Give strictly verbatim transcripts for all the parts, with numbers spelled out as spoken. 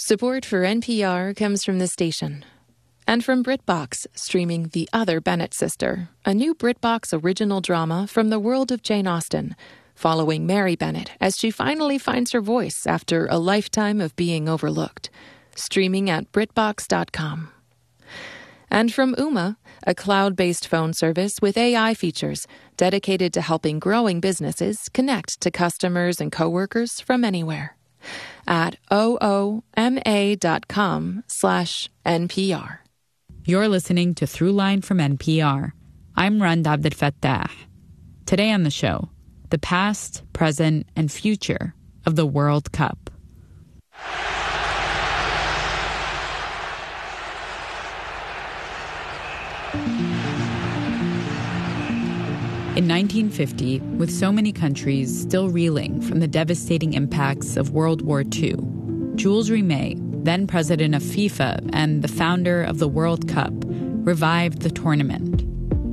Support for N P R comes from the station. And from BritBox, streaming The Other Bennett Sister, a new BritBox original drama from the world of Jane Austen, following Mary Bennett as she finally finds her voice after a lifetime of being overlooked. Streaming at BritBox dot com. And from Ooma, a cloud-based phone service with A I features dedicated to helping growing businesses connect to customers and coworkers from anywhere. At ooma dot com slash N P R. You're listening to Throughline from N P R. I'm Rand Abdel Fattah. Today on the show, the past, present, and future of the World Cup. In nineteen fifty, with so many countries still reeling from the devastating impacts of World War Two, Jules Rimet, then president of FIFA and the founder of the World Cup, revived the tournament.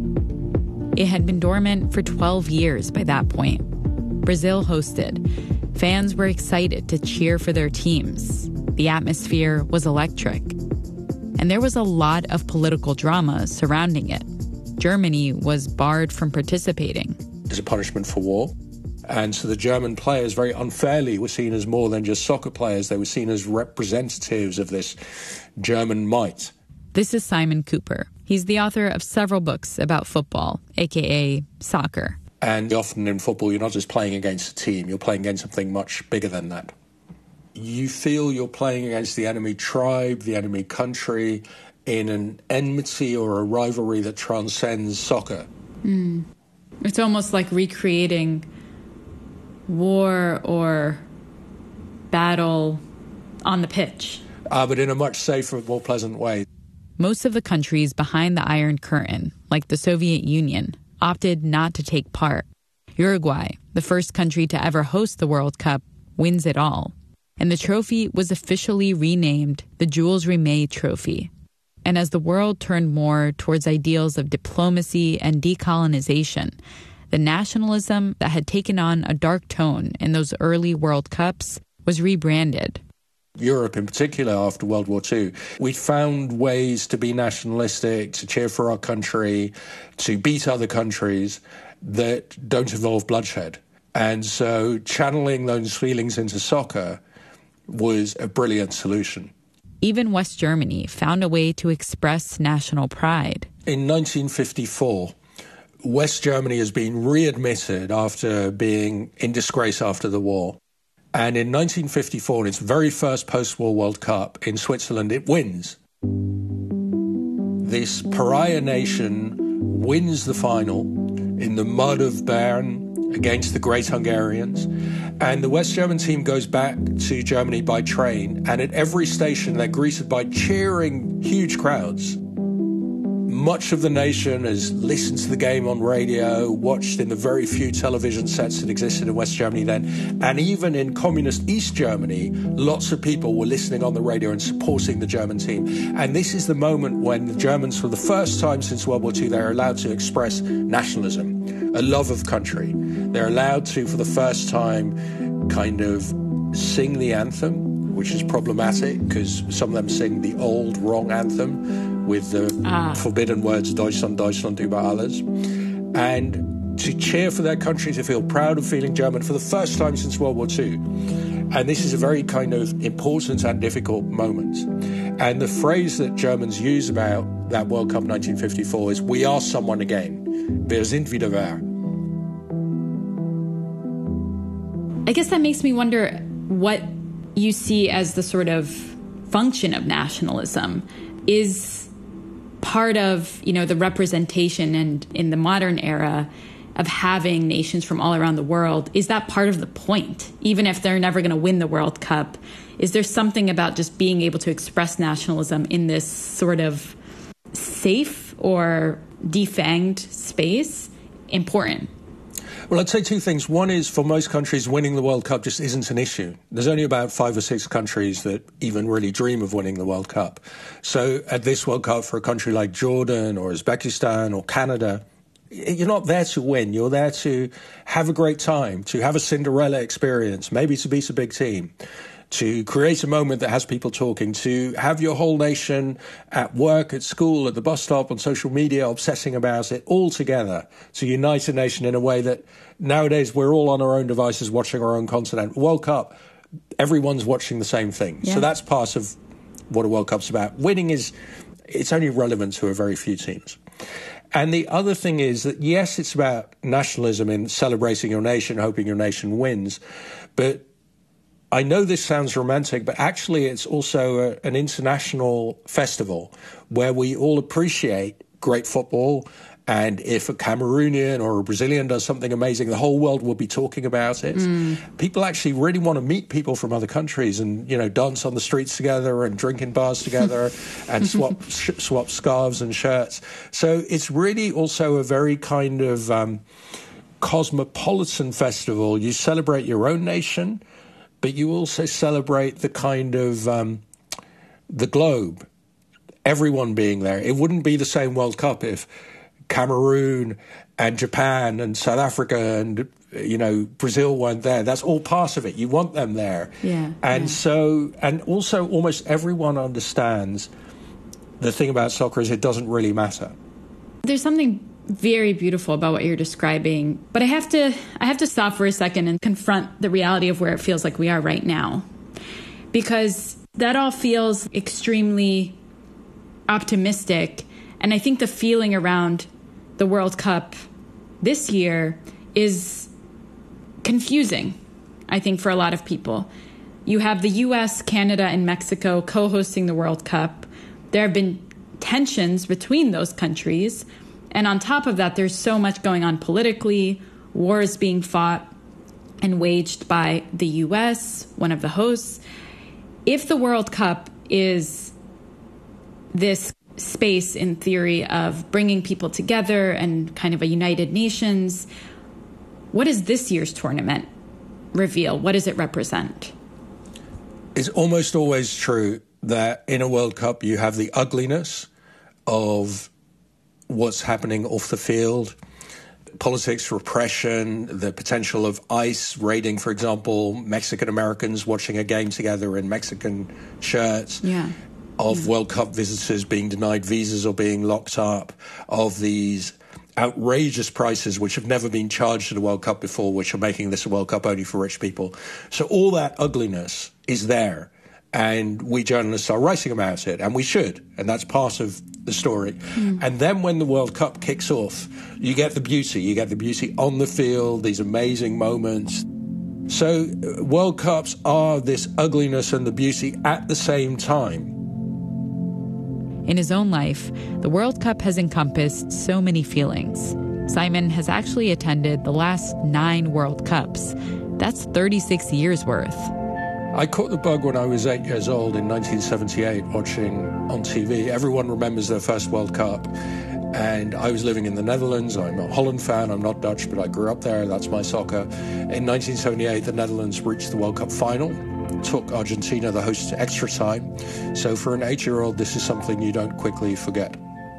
It had been dormant for twelve years by that point. Brazil hosted. Fans were excited to cheer for their teams. The atmosphere was electric. And there was a lot of political drama surrounding it. Germany was barred from participating. As a punishment for war. And so the German players very unfairly were seen as more than just soccer players. They were seen as representatives of this German might. This is Simon Cooper. He's the author of several books about football, a k a soccer. And often in football, you're not just playing against a team. You're playing against something much bigger than that. You feel you're playing against the enemy tribe, the enemy country, in an enmity or a rivalry that transcends soccer. Mm. It's almost like recreating war or battle on the pitch. Uh, but in a much safer, more pleasant way. Most of the countries behind the Iron Curtain, like the Soviet Union, opted not to take part. Uruguay, the first country to ever host the World Cup, wins it all. And the trophy was officially renamed the Jules Rimet Trophy. And as the world turned more towards ideals of diplomacy and decolonization, the nationalism that had taken on a dark tone in those early World Cups was rebranded. Europe in particular after World War Two, we found ways to be nationalistic, to cheer for our country, to beat other countries that don't involve bloodshed. And so channeling those feelings into soccer was a brilliant solution. Even West Germany found a way to express national pride. In nineteen fifty-four, West Germany has been readmitted after being in disgrace after the war. And in nineteen fifty-four, in its very first post-war World Cup in Switzerland, it wins. This pariah nation wins the final in the mud of Bern against the Great Hungarians. And the West German team goes back to Germany by train. And at every station, they're greeted by cheering huge crowds. Much of the nation has listened to the game on radio, watched in the very few television sets that existed in West Germany then. And even in communist East Germany, lots of people were listening on the radio and supporting the German team. And this is the moment when the Germans, for the first time since World War Two, they're allowed to express nationalism, a love of country. They're allowed to, for the first time, kind of sing the anthem, which is problematic because some of them sing the old wrong anthem with the ah. forbidden words Deutschland, Deutschland über alles. And to cheer for their country, to feel proud of feeling German for the first time since World War Two. And this is a very kind of important and difficult moment. And the phrase that Germans use about that World Cup nineteen fifty-four is, we are someone again. Wir sind wieder wer. I guess that makes me wonder what you see as the sort of function of nationalism. Is part of, you know, the representation and in the modern era of having nations from all around the world, is that part of the point? Even if they're never going to win the World Cup, is there something about just being able to express nationalism in this sort of safe or defanged space important? Well, I'd say two things. One is, for most countries, winning the World Cup just isn't an issue. There's only about five or six countries that even really dream of winning the World Cup. So at this World Cup, for a country like Jordan or Uzbekistan or Canada, you're not there to win. You're there to have a great time, to have a Cinderella experience, maybe to beat a big team. to create a moment that has people talking, to have your whole nation at work, at school, at the bus stop, on social media, obsessing about it all together, to unite a nation in a way that nowadays we're all on our own devices watching our own content. World Cup, everyone's watching the same thing. Yeah. So that's part of what a World Cup's about. Winning is, it's only relevant to a very few teams. And the other thing is that, yes, it's about nationalism and celebrating your nation, hoping your nation wins, but I know this sounds romantic, but actually it's also a, an international festival where we all appreciate great football. And if a Cameroonian or a Brazilian does something amazing, the whole world will be talking about it. Mm. People actually really want to meet people from other countries and, you know, dance on the streets together and drink in bars together and swap sh- swap scarves and shirts. So it's really also a very kind of um, cosmopolitan festival. You celebrate your own nation, but you also celebrate the kind of um, the globe, everyone being there. It wouldn't be the same World Cup if Cameroon and Japan and South Africa and, you know, Brazil weren't there. That's all part of it. You want them there. Yeah. And yeah. so, and also almost everyone understands the thing about soccer is it doesn't really matter. There's something very beautiful about what you're describing, but I have to I have to stop for a second and confront the reality of where it feels like we are right now, because that all feels extremely optimistic, and I think the feeling around the World Cup this year is confusing, I think, for a lot of people. You have the U S, Canada, and Mexico co-hosting the World Cup. There have been tensions between those countries. And on top of that, there's so much going on politically. Wars being fought and waged by the U S, one of the hosts. If the World Cup is this space, in theory, of bringing people together and kind of a United Nations, what does this year's tournament reveal? What does it represent? It's almost always true that in a World Cup you have the ugliness of what's happening off the field, politics, repression, the potential of ICE raiding, for example, Mexican Americans watching a game together in Mexican shirts, yeah. of yeah. World Cup visitors being denied visas or being locked up, of these outrageous prices which have never been charged at a World Cup before, which are making this a World Cup only for rich people. So all that ugliness is there. And we journalists are writing about it, and we should, and that's part of the story. Mm. And then when the World Cup kicks off, you get the beauty. You get the beauty on the field, these amazing moments. So World Cups are this ugliness and the beauty at the same time. In his own life, the World Cup has encompassed so many feelings. Simon has actually attended the last nine World Cups. That's thirty-six years worth. I caught the bug when I was eight years old in nineteen seventy-eight, watching on T V. Everyone remembers their first World Cup. And I was living in the Netherlands. I'm a Holland fan. I'm not Dutch, but I grew up there. That's my soccer. In nineteen seventy-eight, the Netherlands reached the World Cup final, took Argentina, the host, to extra time. So for an eight-year-old, this is something you don't quickly forget.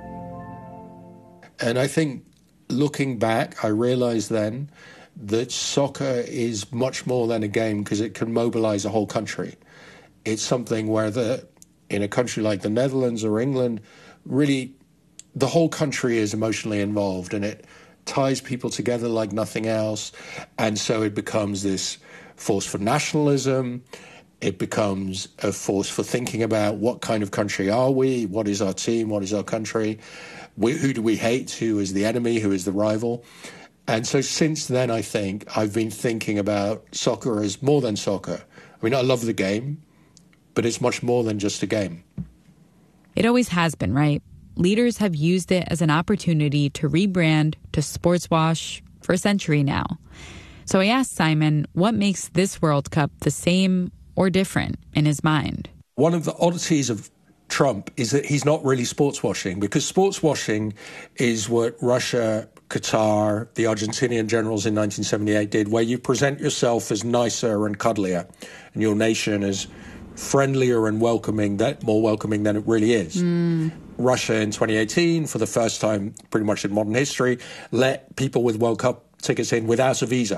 And I think looking back, I realized then that soccer is much more than a game because it can mobilize a whole country. It's something where the in a country like the Netherlands or England, really the whole country is emotionally involved, and it ties people together like nothing else. And so it becomes this force for nationalism. It becomes a force for thinking about what kind of country are we? What is our team? What is our country? We, who do we hate? Who is the enemy? Who is the rival? And so since then, I think, I've been thinking about soccer as more than soccer. I mean, I love the game, but it's much more than just a game. It always has been, right? Leaders have used it as an opportunity to rebrand, to sports wash for a century now. So I asked Simon what makes this World Cup the same or different in his mind. One of the oddities of Trump is that he's not really sports washing, because sports washing is what Russia, Qatar, the Argentinian generals in nineteen seventy-eight did, where you present yourself as nicer and cuddlier and your nation as friendlier and welcoming, that more welcoming than it really is. Mm. Russia in twenty eighteen, for the first time pretty much in modern history, let people with World Cup tickets in without a visa.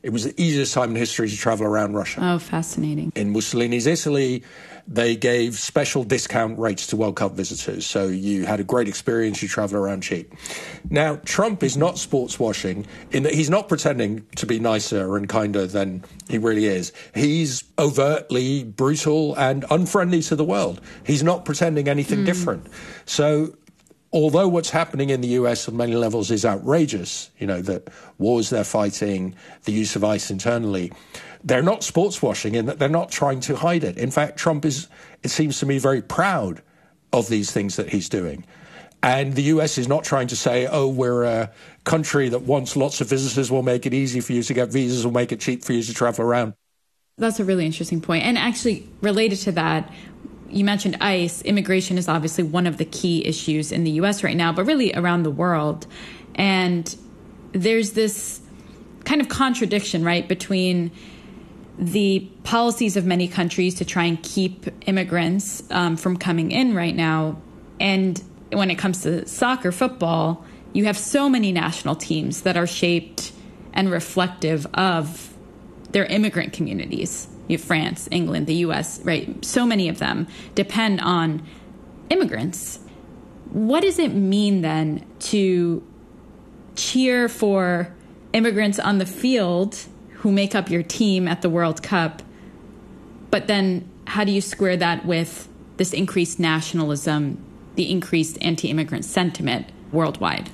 It was the easiest time in history to travel around Russia. Oh, fascinating. In Mussolini's Italy, they gave special discount rates to World Cup visitors. So you had a great experience, you travel around cheap. Now, Trump is not sports washing in that he's not pretending to be nicer and kinder than he really is. He's overtly brutal and unfriendly to the world. He's not pretending anything mm. different. So although what's happening in the U S on many levels is outrageous, you know, the wars they're fighting, the use of ICE internally, they're not sports washing in that they're not trying to hide it. In fact, Trump is, it seems to me, very proud of these things that he's doing. And the U S is not trying to say, oh, we're a country that wants lots of visitors, we'll make it easy for you to get visas, we'll make it cheap for you to travel around. That's a really interesting point. And actually, related to that, you mentioned ICE. Immigration is obviously one of the key issues in the U S right now, but really around the world. And there's this kind of contradiction, right, between the policies of many countries to try and keep immigrants um, from coming in right now. And when it comes to soccer, football, you have so many national teams that are shaped and reflective of their immigrant communities. You have France, England, the U S, right? So many of them depend on immigrants. What does it mean then to cheer for immigrants on the field who make up your team at the World Cup, but then how do you square that with this increased nationalism, the increased anti-immigrant sentiment worldwide?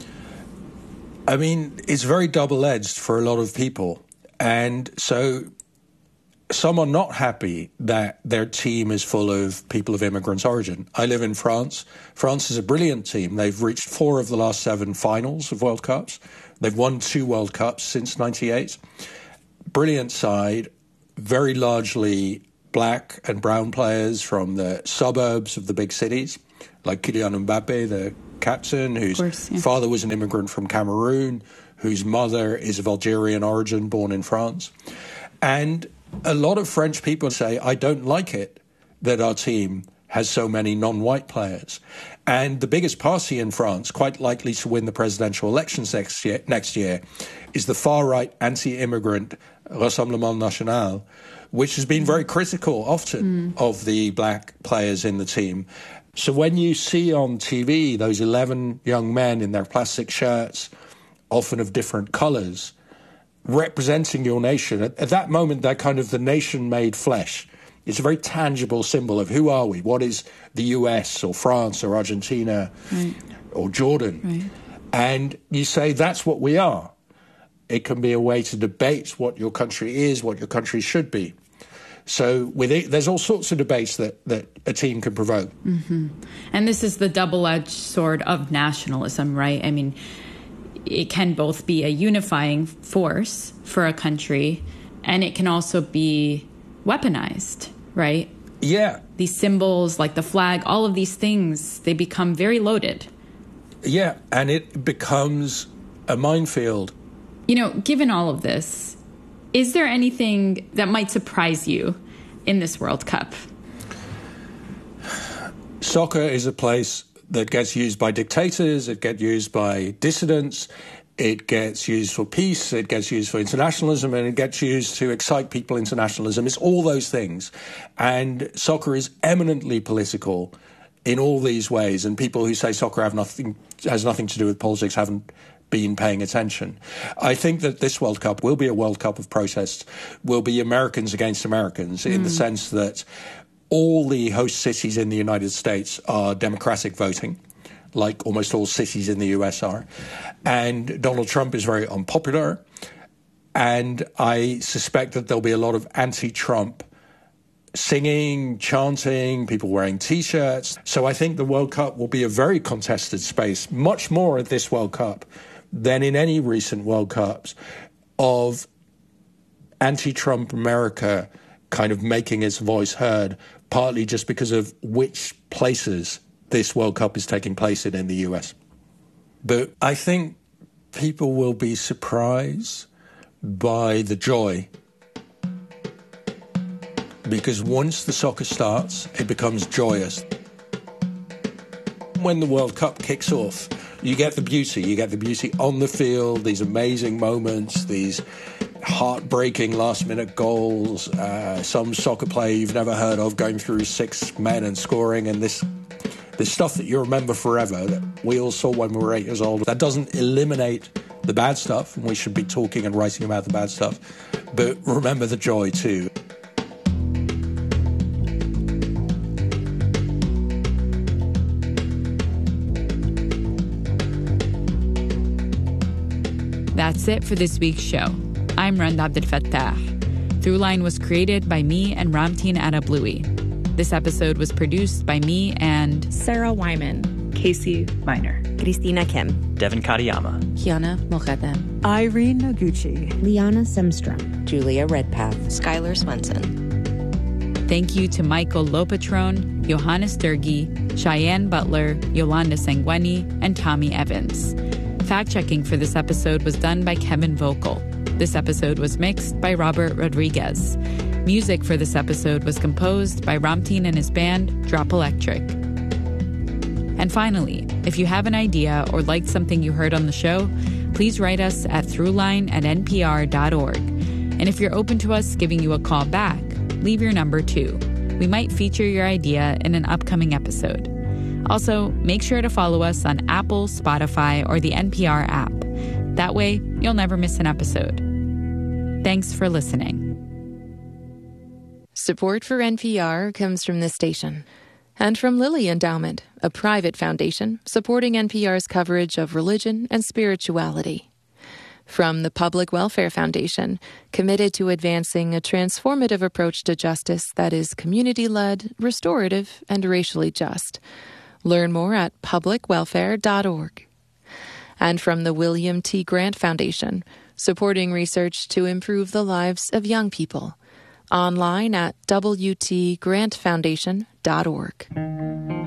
I mean, it's very double-edged for a lot of people. And so some are not happy that their team is full of people of immigrant origin. I live in France. France is a brilliant team. They've reached four of the last seven finals of World Cups. They've won two World Cups since ninety-eight. Brilliant side, very largely black and brown players from the suburbs of the big cities, like Kylian Mbappe, the captain, whose course, yeah. father was an immigrant from Cameroon, whose mother is of Algerian origin, born in France. And a lot of French people say, I don't like it that our team has so many non-white players. And the biggest party in France, quite likely to win the presidential elections next year, next year is the far-right anti-immigrant Rassemblement National, which has been very critical often mm. of the black players in the team. So when you see on T V those eleven young men in their plastic shirts, often of different colours, representing your nation, at, at that moment, they're kind of the nation made flesh. It's a very tangible symbol of who are we? What is the U S or France or Argentina right. or Jordan? Right. And you say that's what we are. It can be a way to debate what your country is, what your country should be. So with it, there's all sorts of debates that, that a team can provoke. Mm-hmm. And this is the double-edged sword of nationalism, right? I mean, it can both be a unifying force for a country, and it can also be weaponized, right? Yeah. These symbols, like the flag, all of these things, they become very loaded. Yeah, and it becomes a minefield. You know, given all of this, is there anything that might surprise you in this World Cup? Soccer is a place that gets used by dictators, it gets used by dissidents, it gets used for peace, it gets used for internationalism, and it gets used to excite people into nationalism. It's all those things. And soccer is eminently political in all these ways, and people who say soccer have nothing has nothing to do with politics haven't been paying attention. I think that this World Cup will be a World Cup of protests, will be Americans against Americans, mm. in the sense that all the host cities in the United States are democratic voting, like almost all cities in the U S are. And Donald Trump is very unpopular. And I suspect that there'll be a lot of anti-Trump singing, chanting, people wearing T-shirts. So I think the World Cup will be a very contested space, much more at this World Cup than in any recent World Cups, of anti-Trump America kind of making its voice heard, partly just because of which places this World Cup is taking place in in the U S. But I think people will be surprised by the joy, because once the soccer starts, it becomes joyous. When the World Cup kicks off, you get the beauty. You get the beauty on the field, these amazing moments, these heartbreaking last-minute goals, uh, some soccer play you've never heard of going through six men and scoring, and this this stuff that you remember forever that we all saw when we were eight years old. That doesn't eliminate the bad stuff, and we should be talking and writing about the bad stuff, but remember the joy too. That's it for this week's show. I'm Randa Abdelfattah. Throughline was created by me and Ramtin Arablouei. This episode was produced by me and Sarah Wyman, Casey Miner, Christina Kim, Devin Katayama, Kiana Moghadam, Irene Noguchi, Liana Semstrom, Julia Redpath, Skylar Swenson. Thank you to Michael Lopatron, Johannes Dergi, Cheyenne Butler, Yolanda Sangweni, and Tommy Evans. Fact-checking for this episode was done by Kevin Vogel. This episode was mixed by Robert Rodriguez. Music for this episode was composed by Ramtin and his band, Drop Electric. And finally, if you have an idea or liked something you heard on the show, please write us at throughline at n p r dot org. And if you're open to us giving you a call back, leave your number too. We might feature your idea in an upcoming episode. Also, make sure to follow us on Apple, Spotify, or the N P R app. That way, you'll never miss an episode. Thanks for listening. Support for N P R comes from this station and from Lilly Endowment, a private foundation supporting N P R's coverage of religion and spirituality. From the Public Welfare Foundation, committed to advancing a transformative approach to justice that is community-led, restorative, and racially just. Learn more at public welfare dot org. And from the William T. Grant Foundation, supporting research to improve the lives of young people. Online at w t grant foundation dot org.